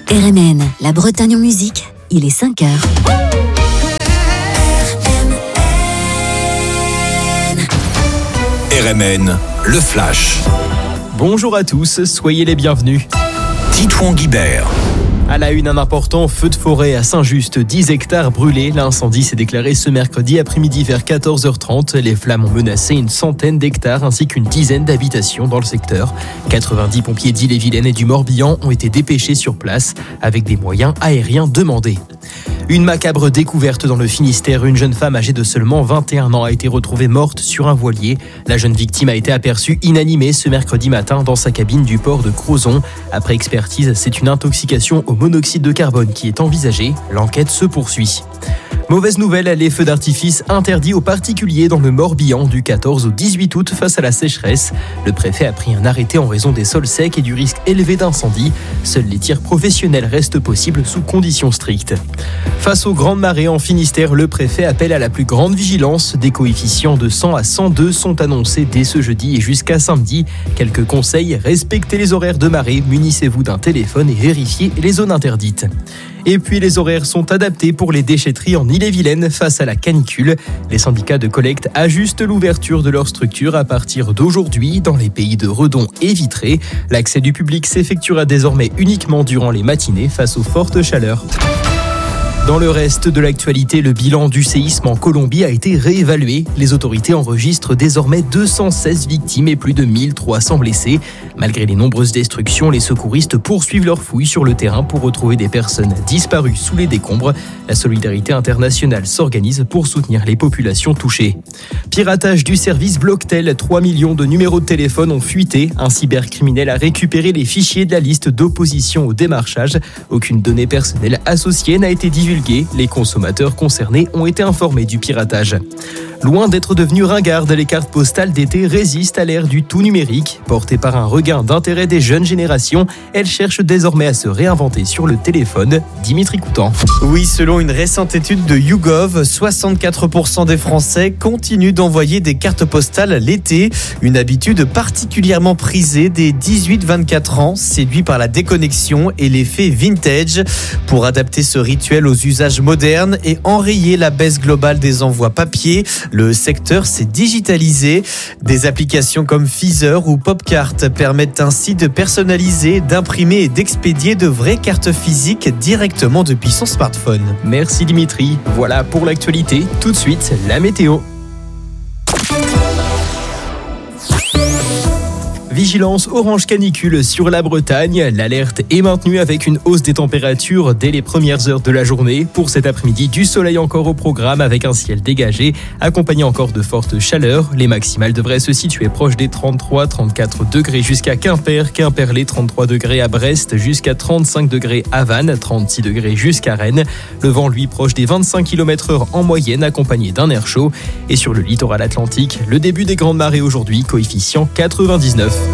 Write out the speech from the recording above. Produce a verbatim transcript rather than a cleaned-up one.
R M N, la Bretagne en musique, il est cinq heures. R M N, le Flash. Bonjour à tous, soyez les bienvenus. Titouan Guibert. À la une, un important feu de forêt à Saint-Just, dix hectares brûlés. L'incendie s'est déclaré ce mercredi après-midi vers quatorze heures trente. Les flammes ont menacé une centaine d'hectares ainsi qu'une dizaine d'habitations dans le secteur. quatre-vingt-dix pompiers d'Ille-et-Vilaine et du Morbihan ont été dépêchés sur place avec des moyens aériens demandés. Une macabre découverte dans le Finistère. Une jeune femme âgée de seulement vingt et un ans a été retrouvée morte sur un voilier. La jeune victime a été aperçue inanimée ce mercredi matin dans sa cabine du port de Crozon. Après expertise, c'est une intoxication au monoxyde de carbone qui est envisagée. L'enquête se poursuit. Mauvaise nouvelle, les feux d'artifice interdits aux particuliers dans le Morbihan du quatorze au dix-huit août face à la sécheresse. Le préfet a pris un arrêté en raison des sols secs et du risque élevé d'incendie. Seuls les tirs professionnels restent possibles sous conditions strictes. Face aux grandes marées en Finistère, le préfet appelle à la plus grande vigilance. Des coefficients de cent à cent deux sont annoncés dès ce jeudi et jusqu'à samedi. Quelques conseils, respectez les horaires de marée, munissez-vous d'un téléphone et vérifiez les zones interdites. Et puis les horaires sont adaptés pour les déchetteries en Ille-et-Vilaine face à la canicule. Les syndicats de collecte ajustent l'ouverture de leur structure à partir d'aujourd'hui dans les pays de Redon et Vitré. L'accès du public s'effectuera désormais uniquement durant les matinées face aux fortes chaleurs. Dans le reste de l'actualité, le bilan du séisme en Colombie a été réévalué. Les autorités enregistrent désormais deux cent seize victimes et plus de mille trois cents blessés. Malgré les nombreuses destructions, les secouristes poursuivent leurs fouilles sur le terrain pour retrouver des personnes disparues sous les décombres. La solidarité internationale s'organise pour soutenir les populations touchées. Piratage du service Blocktel, trois millions de numéros de téléphone ont fuité. Un cybercriminel a récupéré les fichiers de la liste d'opposition au démarchage. Aucune donnée personnelle associée n'a été divulguée. Les consommateurs concernés ont été informés du piratage. Loin d'être devenues ringardes, les cartes postales d'été résistent à l'ère du tout numérique. Portées par un regain d'intérêt des jeunes générations, elles cherchent désormais à se réinventer sur le téléphone. Dimitri Coutan. Oui, selon une récente étude de YouGov, soixante-quatre pour cent des Français continuent d'envoyer des cartes postales l'été. Une habitude particulièrement prisée des dix-huit vingt-quatre ans, séduits par la déconnexion et l'effet vintage. Pour adapter ce rituel aux usages modernes et enrayer la baisse globale des envois papier, le secteur s'est digitalisé. Des applications comme Feezer ou Popcart permettent ainsi de personnaliser, d'imprimer et d'expédier de vraies cartes physiques directement depuis son smartphone. Merci Dimitri. Voilà pour l'actualité. Tout de suite, la météo. Vigilance orange canicule sur la Bretagne. L'alerte est maintenue avec une hausse des températures dès les premières heures de la journée. Pour cet après-midi, du soleil encore au programme avec un ciel dégagé, accompagné encore de fortes chaleurs. Les maximales devraient se situer proches des trente-trois à trente-quatre degrés jusqu'à Quimper. Quimperlé, trente-trois degrés à Brest, jusqu'à trente-cinq degrés à Vannes, trente-six degrés jusqu'à Rennes. Le vent, lui, proche des vingt-cinq kilomètres heure en moyenne, accompagné d'un air chaud. Et sur le littoral atlantique, le début des grandes marées aujourd'hui, coefficient quatre-vingt-dix-neuf.